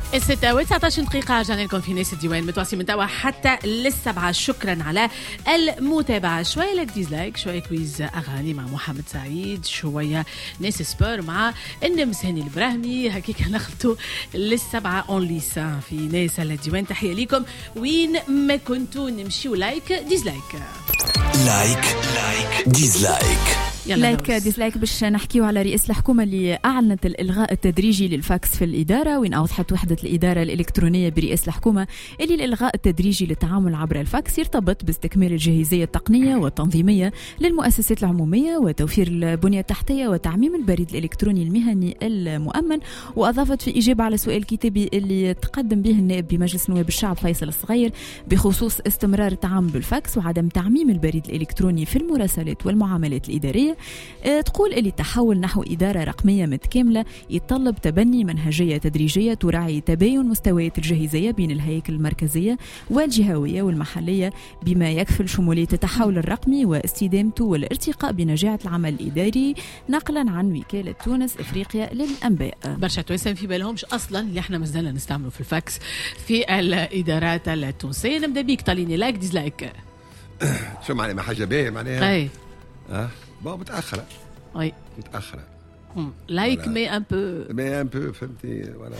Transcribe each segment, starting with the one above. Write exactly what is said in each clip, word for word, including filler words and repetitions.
الستة وتسعطاش دقيقة رجعنا لكم في ناس الديوان متواصلين من توا حتى للسبعة. شكرا على المتابعة. شوية لايك ديزلايك، شوية كويز أغاني مع محمد سعيد، شوية ناس سبور مع النمس هاني البراهمي. هكيك ناخذوا للسبعة اون ليسان في ناس الديوان. تحية ليكم وين ما كنتوا. نمشيو لايك ديزلايك لايك لايك ديزلايك لايك ديسلايك باش نحكيو على رئيس الحكومة اللي أعلنت الإلغاء التدريجي للفاكس في الإدارة، وين أوضحت وحدة الإدارة الإلكترونية برئيس الحكومة اللي الإلغاء التدريجي للتعامل عبر الفاكس يرتبط باستكمال الجاهزية التقنية والتنظيمية للمؤسسات العمومية وتوفير البنية التحتية وتعميم البريد الإلكتروني المهني المؤمن. وأضافت في إجابة على سؤال كتابي اللي تقدم به النائب بمجلس نواب الشعب فيصل الصغير بخصوص استمرار التعامل بالفاكس وعدم تعميم البريد الإلكتروني في المراسلات والمعاملات الإدارية، تقول اللي التحول نحو إدارة رقمية متكاملة يتطلب تبني منهجية تدريجية تراعي تباين مستويات الجاهزية بين الهياكل المركزية والجهوية والمحلية بما يكفل شمولية التحول الرقمي واستدامته والارتقاء بنجاعة العمل الإداري، نقلا عن وكالة تونس إفريقيا للأنباء. برشا تويسان في بالهمش أصلا اللي احنا مازلنا نستعمله في الفاكس في الإدارات التونسية. نبدأ بيك طاليني لايك ديزلايك. شو معنى ما حاجة باهية معناها؟ أي اه بقى متأخرة. أي متأخرة. لايك مي ان بو مي ان بو فهمتي ولا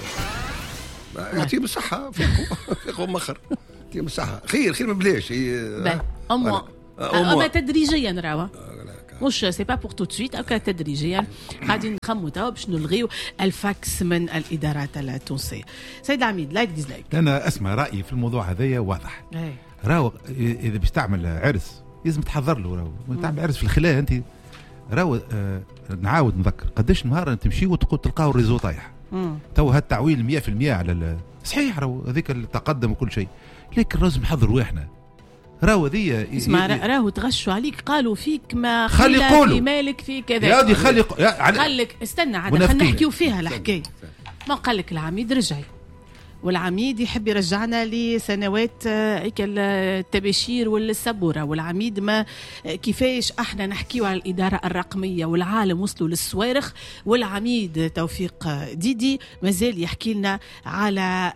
يعطيهم الصحة. فيقوا فيقوا مخر يعطيهم الصحة. خير خير ما بلاش هي أموا أما تدريجيا نراوا مش سي با بور تو سويت أو تدريجيا قاعدين نخمو توا باش نلغيو الفاكس من الإدارات التونسية. سيد عميد لايك ديزلايك. أنا أسمع رأيي في الموضوع هذايا واضح. راو إذا باش تعمل عرس لازم تحضر له. راو تعمل عرس في الخلاء أنت راو آه نعاود نذكر قداش نهار تمشي وتقول تلقاو الريزو طايح. تو هالتعويل مية في المية على صحيح راو هذيك التقدم وكل شيء، لكن لازم نحضر واحنا راو ذي اسمع راهو تغشوا عليك قالوا فيك ما خلي في مالك في كذا يا دي خلي قال لك استنى عاد خلينا نحكيو فيها الحكايه. ما قال لك العميد رجعي والعميد يحب يرجعنا لسنوات هيك التباشير والسبوره، والعميد ما كيفاش احنا نحكيو على الاداره الرقميه والعالم وصلوا للصوارخ، والعميد توفيق ديدي مازال يحكي لنا على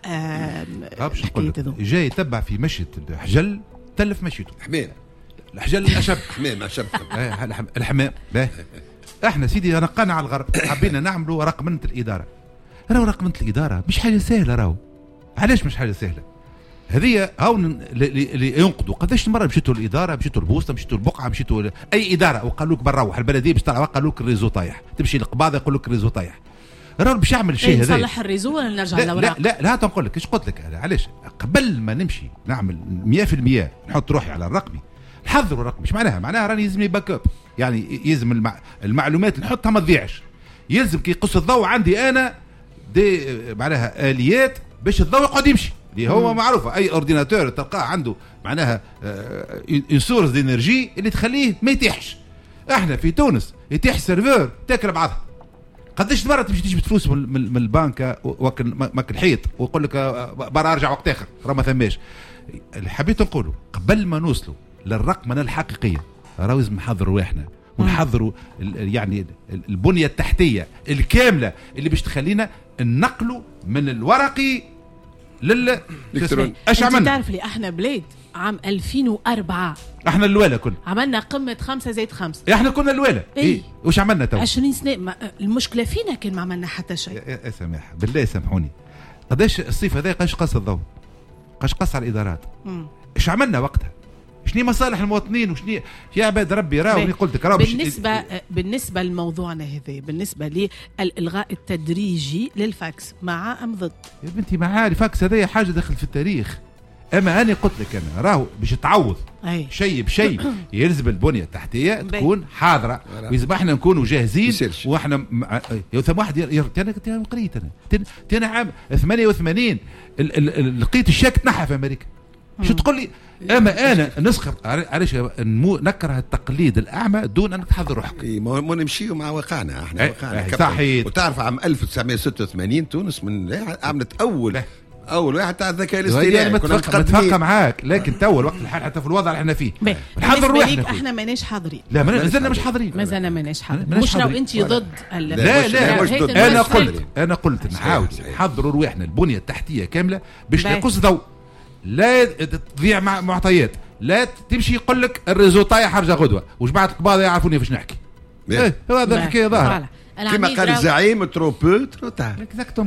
جاي يتبع في مشية الحجل تلف مشيته حمام الحجل الاشب حمام اشب الحمام. احنا سيدي انا قنع على الغرب حبينا نعملوا رقمنة الاداره. راهو رقمنة الاداره مش حاجه سهله. راهو علاش مش حاجه سهله؟ هذه هاو اللي ينقضوا قداش مره مشيتوا الاداره، مشيتوا البوسطه، مشيتوا البقعه، مشيتوا اي اداره وقالوا لك بنروح البلديه باش طلعوا قالوا لك الريزو طايح، تمشي للقباضه يقول لك الريزو طايح. راهو باش يعمل الشيء هذا نصلح الريزو ولا نرجع للوراق؟ لا لا لا تنقول لك ايش قلت لك انا علاش قبل ما نمشي نعمل مية في المية نحط روحي على الرقمي نحضروا الرقم. مش معناها معناها راني يلزمني باك اب، يعني يلزم المع... المعلومات نحطها ما تضيعش. يلزم كي يقص الضوء عندي انا دي معناها اليات باش الضوء يقعد يمشي اللي هو معروفه. اي اورديناتور تلقاه عنده معناها اون سورس دينيرجي اللي تخليه ما يتيحش. احنا في تونس يتيح السيرفور تاكل بعضها. قداش مرة تمشي تجيب فلوس من البنك وكل ماكل حيط ويقول لك برا ارجع وقت اخر راه ما ثماش. اللي حبيت نقوله قبل ما نوصلوا للرقمنه الحقيقيه راهو لازم نحضروا احنا ونحضروا يعني البنيه التحتيه الكامله اللي باش تخلينا ننقلوا من الورقي لل اش عملنا. تعرف لي احنا بلاد عام ألفين وأربعة احنا الوالة كل عملنا قمة خمسة زائد خمسة. احنا كنا الوالة ايه, إيه؟ وش عملنا تو عشرين سنة ما المشكلة فينا كان ما عملنا حتى شيء. يا, يا سماح بالله سامحوني قداش الصيف هذا قاش قص الضوء قاش قص على الادارات. ايش عملنا وقتها؟ شنو مصالح المواطنين وشنو يا عباد ربي راهو قلت لك راهو بالنسبه ش... بالنسبه لموضوعنا هذا بالنسبه للالغاء التدريجي للفاكس مع ام ضد؟ يا بنتي معاه الفاكس هذا حاجه داخل في التاريخ. اما انا قلت لك انا راهو باش تعوض شيء بشيء يلزم البنيه التحتيه تكون حاضره ويلزم احنا نكونوا جاهزين. واحنا ثم واحد انا قريت انا انا عام ثمانية وثمانين لقيت الشاك تنحى في امريكا. شو تقول لي اما انا نسخر علاش نكره التقليد الاعمى دون ان تحضر روحك. ما نمشيو مع واقعنا احنا واقعنا صحيح. وتعرف عام ألف وتسعمائة وستة وثمانين تونس من عملت اول اول واحد تاع الذكاء انا الاصطناعي متفق معاك، لكن تو الوقت الحال حتى في الوضع اللي احنا فيه نحضر روحنا. احنا ماناش حاضرين، لا مازلنا مش حاضرين، مازلنا ماناش حاضرين. مش لو انت ضد لا لا انا قلت انا قلت نحاول نحضروا رواحنا البنيه التحتيه كامله باش نقص ضوء، لا تضيع مع معطيات، لا تمشي يقول لك الريزو طايح حرجه غدوه وجماعه القباضه يعرفوني فاش نحكي. ايه هذا الحكايه ظاهره كما قال الزعيم ترو بو ترو تار.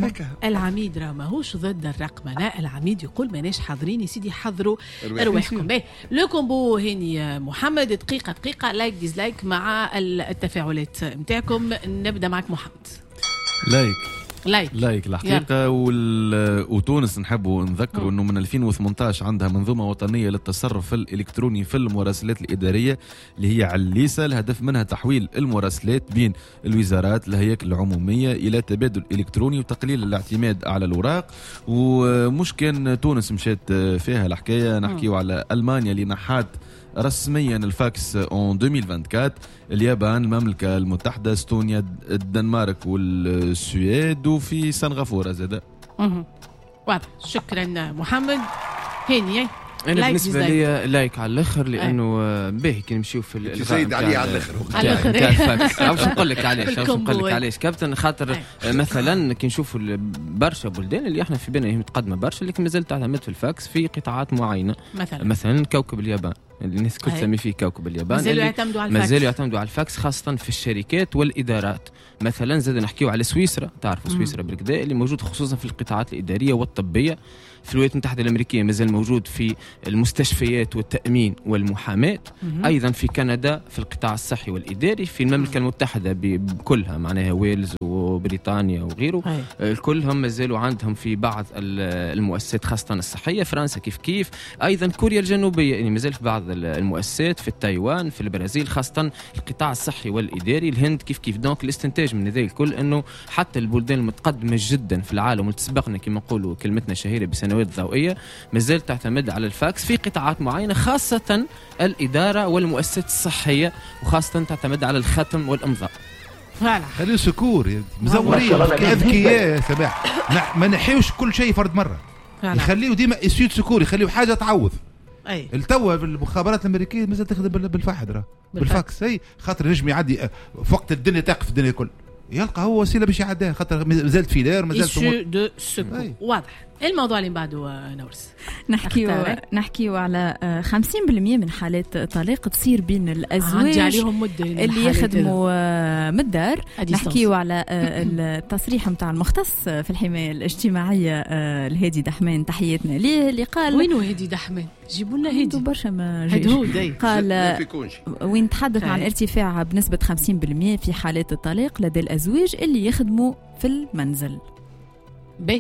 العميد راه ماهوش ضد الرقمنه، العميد يقول ماناش حاضرين يا سيدي، حضروا ارواحكم. باهي لو كومبو هاني محمد، دقيقه دقيقه لايك ديزلايك مع التفاعلات نتاعكم. نبدا معك محمد. لايك لايك لايك الحقيقه وال... وتونس نحبوا نذكروا انه من ألفين وثمانية عشر عندها منظومه وطنيه للتصرف الالكتروني في المراسلات الاداريه اللي هي عليسه، الهدف منها تحويل المراسلات بين الوزارات الهياكل العموميه الى تبادل الكتروني وتقليل الاعتماد على الاوراق. ومش كان تونس مشات فيها الحكايه، نحكيو على المانيا اللي نحات رسميا الفاكس اون ألفين وأربعة وعشرين، اليابان، المملكة المتحدة، استونيا، الدنمارك والسويد، وفي سنغافورة زاد. واضح. شكرا محمد. هاني انا بالنسبه لي لايك على الاخر، لانه باهي كي نمشيو في الزايد عليه على الاخر على الاخر واش نقول لك علاش واش نقول لك علاش كابتن، خاطر مثلا كي نشوفوا برشا بلدان اللي احنا في بالنا هي متقدمه برشا لكن مازال تعتمد في الفاكس في قطاعات معينه، مثلا مثلا كوكب اليابان اللي الناس كل تسمي فيه كوكب اليابان، مازالوا يعتمدوا على الفاكس، مازالوا يعتمدوا على الفاكس خاصه في الشركات والادارات. مثلا زاد نحكيو على سويسرا، تعرفوا سويسرا بالكدا اللي موجود خصوصا في القطاعات الاداريه والطبيه. في الولايات المتحدة الأمريكية مازال موجود في المستشفيات والتأمين والمحاماة. أيضا في كندا في القطاع الصحي والإداري. في المملكة المتحدة بكلها معناها ويلز وبريطانيا وغيره كلهم مازالوا عندهم في بعض المؤسسات خاصة الصحية. فرنسا كيف كيف. أيضا كوريا الجنوبية يعني مازال في بعض المؤسسات. في تايوان، في البرازيل خاصة القطاع الصحي والإداري. الهند كيف كيف. دونك الاستنتاج من ذلك الكل أنه حتى البلدان المتقدمة جدا في العالم واللي تسبقنا كما نقولوا كلمتنا شهيرة بسنوات ضوئية مازال تعتمد على الفاكس في قطاعات معينة خاصة الإدارة والمؤسسات الصحية، وخاصة تعتمد على الختم والإمضاء. خليه سكور مزورين كأذكياء سماح، ما نحيوش كل شيء فرد مرة، يخليه ديما اسيود سكور، يخليه حاجة تعوض. اي التوا بالمخابرات الامريكيه مازال تخدم بالفحد راه بالفاكس. اي خاطر نجم يعدي في وقت الدنيا تقف الدنيا كل يلقى هو وسيله باش يعديها، خاطر مازالت فيلار مازالت دو سكور. واضح. الموضوع اللي بعده نورس نحكيو نحكيو على خمسين بالمئة من حالات طلاق تصير بين الازواج عليهم مدة اللي يخدموا من الدار. نحكيو على التصريح نتاع المختص في الحمايه الاجتماعيه الهادي دحمان، تحياتنا ليه، اللي قال وينو هادي دحمان؟ جيبوا لنا هادي برشا ما جاش. قال وين تحدث عن ارتفاع بنسبه خمسين بالمئة في حالات الطلاق لدى الازواج اللي يخدموا في المنزل. بي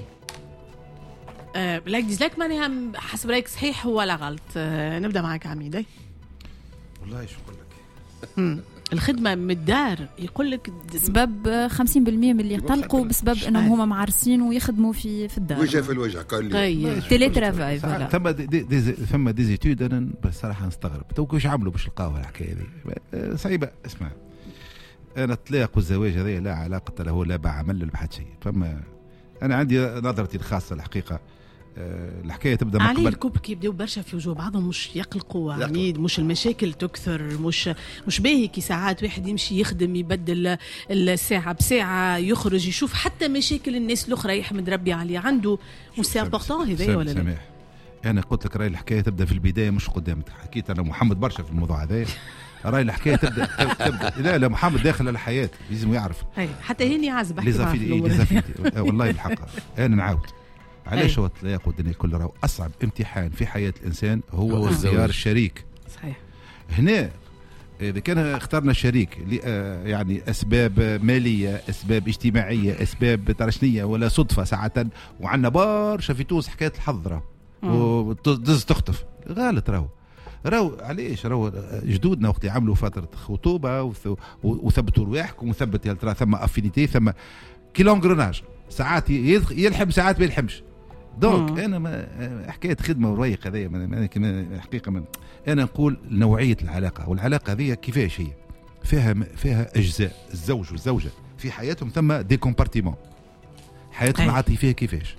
أه لايك ديزلايك معناها حسب رايك صحيح ولا غلط؟ أه نبدا معك عميد. والله شو نقول لك، الخدمه من الدار يقول لك سبب خمسين بالمئة من اللي يطلقوا بسبب انهم هما معرسين ويخدموا في في الدار وجه في الوجه قال لي تيلي ترافاي. ثم دي دي ثم ديزيتود انا بصراحه نستغرب تو كيفاش عملوا باش يلقاوها الحكايه دي صعيبه. اسمع انا الطلاق والزواج هذا لا علاقه له لا بعمل ولا بحد شيء. فما انا عندي نظرتي الخاصه الحقيقه. الحكايه تبدا من قبل عليه الكوب كي يبداو برشا في وجوه بعضهم مش يقلقوا عميد، مش المشاكل تكثر، مش مش باهي كي ساعات واحد يمشي يخدم يبدل الساعه بساعه يخرج يشوف حتى مشاكل الناس الاخرى يحمد ربي عليه عنده. وسي امبورطون هذايا ولا لا؟ انا قلت لك راي الحكايه تبدا في البدايه مش قدام. حكيت انا محمد برشا في الموضوع هذا. راي الحكايه تبدا تبدا لا لا محمد داخل الحياه لازم يعرف. حتى هني عازب احكي والله الحق انا نعاود علاش هو الطلاق والدنيا كلها راهو اصعب امتحان في حياه الانسان هو, هو اختيار الشريك. صحيح. هنا اذا كان اخترنا شريك يعني اسباب ماليه، اسباب اجتماعيه، اسباب ترشنيه ولا صدفه ساعه، وعندنا برشا في تونس حكايه الحظ راهو ودز تخطف غلط. راهو راهو علاش راهو جدودنا وقت يعملوا فتره خطوبه وثبتوا رواحكم وثبت ترى ثم افينيتي ثم كيلونغروناج، ساعات يلحم ساعات ما يلحمش. دونك انا ما حكايه خدمه وريق هذايا انا حقيقه من انا نقول نوعيه العلاقه، والعلاقه هذه كيفاش هي فيها فيها اجزاء. الزوج والزوجه في حياتهم ثم دي كومبارتيمون، حياتهم العاطفيه كيفاش،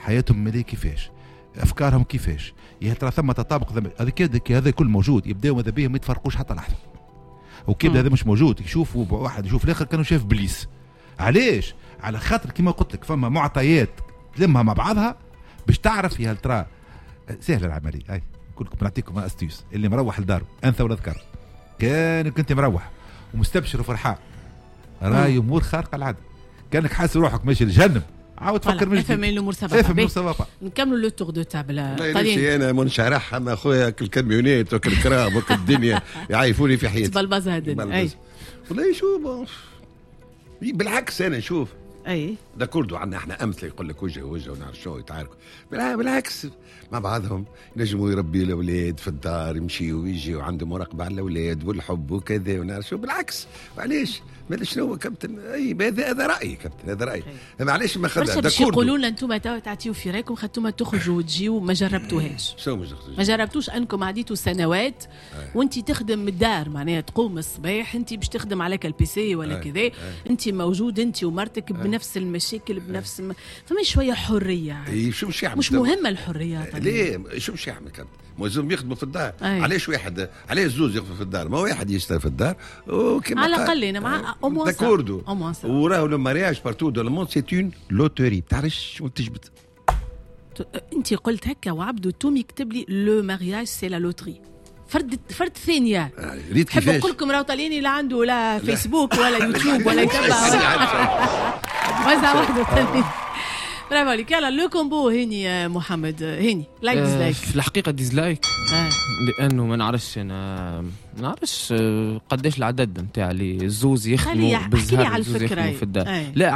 حياتهم ماليه كيفاش، افكارهم كيفاش، يا ترى ثم تطابق. هذا هذا كل موجود، يبداو ماذا بهم ما يتفرقوش حتى لحظه. وكيف هذا مش موجود، يشوفوا واحد يشوف الاخر كانوا شاف بليس. علاش؟ على خاطر كما قلت لك فما معطيات تلمها مع بعضها باش تعرف يا هل ترى سهله العمليه. اي نقول لكم نعطيكم استيوس اللي مروح لداره انثى ولا ذكر، كان كنت مروح ومستبشر وفرحان راي امور خارقه العاده، كانك حاسس روحك ماشي لجهنم عاود تفكر من افهم الامور سبابا. افهم الامور سبابا. نكملوا لو تور دو تابل. طالين انا منشرح اما اخويا كل كاميونيت وكل كرام وكل الدنيا يعيفوني في حياتي بلبز هذا. اي والله شوف بالعكس انا نشوف اي داكوردو عندنا احنا امثله يقول لك وجه وجه ونعرف شو يتعاركوا، بالعكس مع بعضهم ينجموا يربي الاولاد في الدار يمشيوا ويجيوا وعنده مراقبه على الاولاد والحب وكذا ونعرف شو. بالعكس معليش ما شنو كابتن اي هذا هذا رايي كابتن هذا رايي. معليش ما خدها داكوردو باش يقولوا لنا انتم تعطيوا في رايكم خدتوما تخرجوا وتجيوا ما جربتوهاش. شو ما جربتوش؟ ما جربتوش انكم عديتوا سنوات وانت تخدم من الدار، معناها تقوم الصباح انت باش تخدم عليك البيسي ولا كذا، انت موجود انت ومرتك بنفس المشاكل بنفس الم... فما شويه حريه. اي شو مش يعمل؟ مش مهمه الحريه طبعا. ليه شو مش يعمل كابتن؟ موزون يخدموا في الدار. أي. علاش واحد علاش زوز يخدموا في الدار؟ ما واحد يشتغل في الدار وكما على الاقل انا مع اموان داكوردو وراهو لو مارياج بارتو دو لو موند سي اون لوتوري. بتعرفش شو تجبد انت قلت هكا وعبدو تومي كتب لي لو مارياج سي لا لوتري. فرد فرد ثانيه ريت كيفاش نحب نقول لكم راهو طاليني لا عنده لا فيسبوك ولا يوتيوب ولا يتبع وزع واحده ثانيه. برافو عليك. يلا لو كومبو هيني محمد هيني لايك ديزلايك. في الحقيقه ديزلايك آه. لانه ما نعرفش انا ما نعرفش قداش العدد نتاع اللي الزوز يخدموا بالزهر على الفكره في الدار. آه. لا